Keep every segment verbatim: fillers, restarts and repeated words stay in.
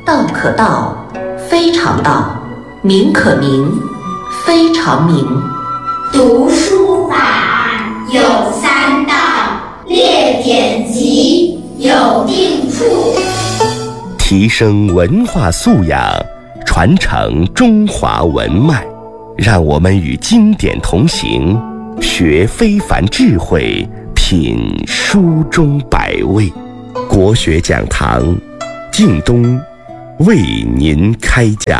道可道，非常道；名可名，非常名。 读书法有三到，列典籍有定处。 提升文化素养，传承中华文脉，让我们与经典同行，学非凡智慧，品书中百味。国学讲堂，靳东为您开讲。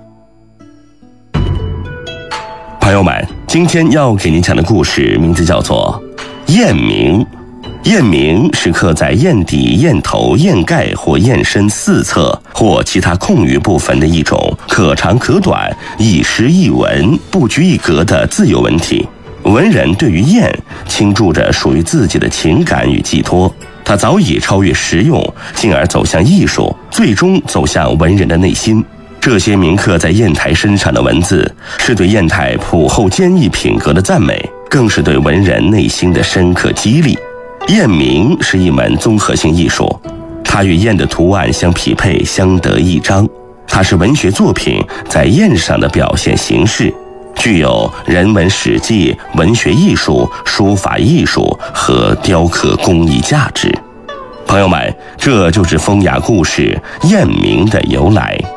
朋友们，今天要给您讲的故事名字叫做雁鸣。雁鸣是刻在雁底、雁头、雁盖或雁身四侧或其他空余部分的一种可长可短、一诗一文、不拘一格的自由文体。文人对于雁倾注着属于自己的情感与寄托，它早已超越实用，进而走向艺术，最终走向文人的内心。这些铭刻在砚台身上的文字，是对砚台朴厚坚毅品格的赞美，更是对文人内心的深刻激励。雁鸣是一门综合性艺术，它与雁的图案相匹配，相得益彰。它是文学作品在砚上的表现形式，具有人文史记、文学艺术、书法艺术和雕刻工艺价值。朋友们，这就是风雅故事雁鸣的由来。